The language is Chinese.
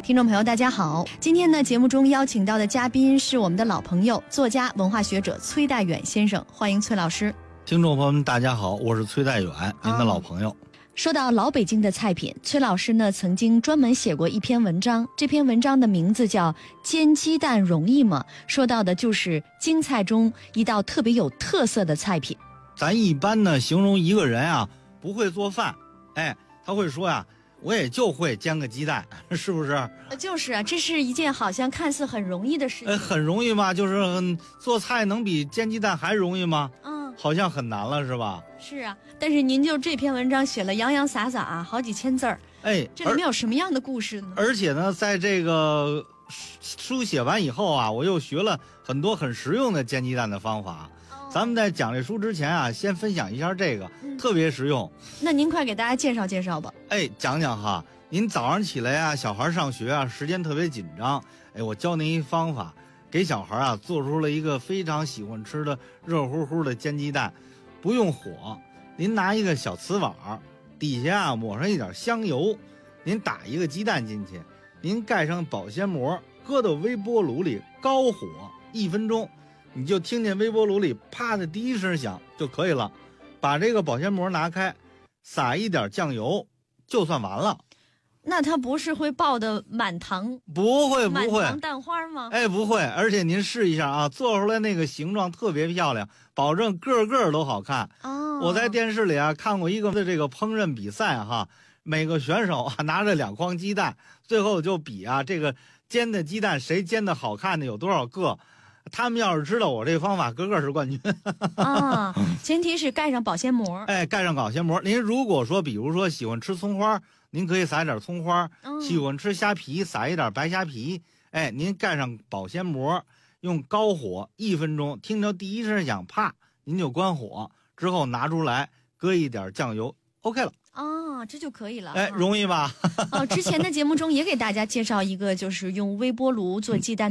听众朋友大家好，今天呢节目中邀请到的嘉宾是我们的老朋友作家文化学者崔代远先生，欢迎崔老师。 听众朋友们大家好，我是崔代远，您的老朋友。 说到老北京的菜品，崔老师呢曾经专门写过一篇文章，这篇文章的名字叫《煎鸡蛋容易吗》，说到的就是京菜中一道特别有特色的菜品。 咱一般呢形容一个人啊不会做饭，他会说呀，我也就会煎个鸡蛋，是不是？ 就是啊，这是一件好像看似很容易的事情。 很容易吗？就是做菜能比煎鸡蛋还容易吗？好像很难了，是吧？ 是啊，但是您就这篇文章写了洋洋洒洒啊，好几千字儿。这里面有什么样的故事呢？ 而且呢，在这个书写完以后啊，我又学了很多很实用的煎鸡蛋的方法。咱们在讲这书之前啊，先分享一下这个，特别实用。 那您快给大家介绍介绍吧。 讲讲哈。您早上起来啊，小孩上学啊，时间特别紧张。我教您一方法，给小孩啊做出了一个非常喜欢吃的热乎乎的煎鸡蛋，不用火。您拿一个小瓷碗，底下啊抹上一点香油，您打一个鸡蛋进去，您盖上保鲜膜，搁到微波炉里高火1分钟，你就听见微波炉里啪的第一声响就可以了。把这个保鲜膜拿开，撒一点酱油，就算完了。 那它不是会爆的满堂？ 不会满堂蛋花吗？ 不会，而且您试一下啊，做出来那个形状特别漂亮，保证个个都好看。我在电视里啊看过一个的这个烹饪比赛哈，每个选手啊拿着2筐鸡蛋，最后就比啊这个煎的鸡蛋谁煎的好看的有多少个。他们要是知道我这方法，个个是冠军。 前提是盖上保鲜膜。 盖上保鲜膜。您如果说比如说喜欢吃葱花，您可以撒一点葱花，喜欢吃虾皮撒一点白虾皮。您盖上保鲜膜，用高火1分钟，听着第一声响啪，您就关火，之后拿出来搁一点酱油 OK 了。 这就可以了。 容易吧？ 之前的节目中也给大家介绍一个，就是用微波炉做鸡蛋